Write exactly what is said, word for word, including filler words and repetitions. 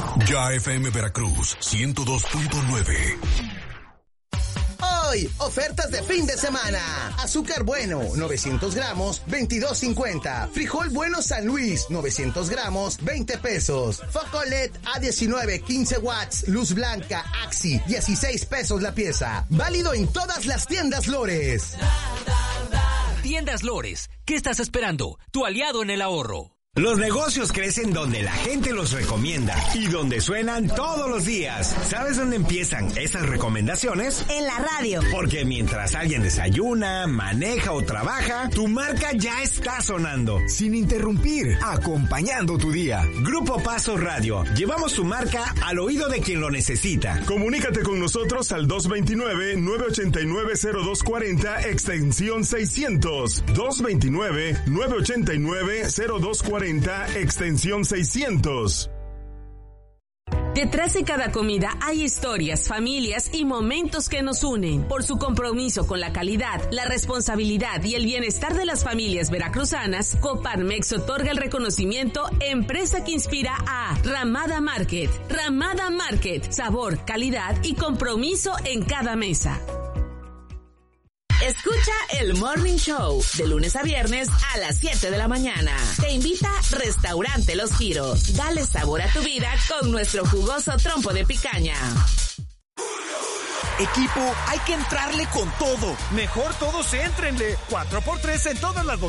Ya F M Veracruz, ciento dos punto nueve. Hoy, ofertas de fin de semana. Azúcar bueno, novecientos gramos, veintidós cincuenta. Frijol bueno San Luis, novecientos gramos, veinte pesos. Foco L E D A diecinueve, quince watts, luz blanca, Axi, dieciséis pesos la pieza. Válido en todas las tiendas Lores. Tiendas Lores, ¿qué estás esperando? Tu aliado en el ahorro. Los negocios crecen donde la gente los recomienda y donde suenan todos los días. ¿Sabes dónde empiezan esas recomendaciones? En la radio. Porque mientras alguien desayuna, maneja o trabaja, tu marca ya está sonando. Sin interrumpir, acompañando tu día. Grupo Paso Radio. Llevamos tu marca al oído de quien lo necesita. Comunícate con nosotros al dos dos nueve, nueve ocho nueve, cero dos cuatro cero, extensión seiscientos. dos dos nueve, nueve ocho nueve, cero dos cuatro cero, extensión seiscientos. Detrás de cada comida hay historias, familias y momentos que nos unen. Por su compromiso con la calidad, la responsabilidad y el bienestar de las familias veracruzanas, Coparmex otorga el reconocimiento Empresa que Inspira a Ramada Market. Ramada Market, sabor, calidad y compromiso en cada mesa. Escucha el Morning Show de lunes a viernes a las siete de la mañana. Te invita Restaurante Los Giros. Dale sabor a tu vida con nuestro jugoso trompo de picaña. Equipo, hay que entrarle con todo. Mejor todos éntrenle. cuatro por tres en todas las